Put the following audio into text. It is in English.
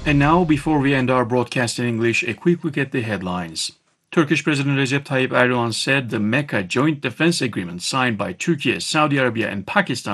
And now, before we end our broadcast in English, a quick look at the headlines. Turkish President Recep Tayyip Erdogan said the Mecca Joint Defense Agreement signed by Turkey, Saudi Arabia, and Pakistan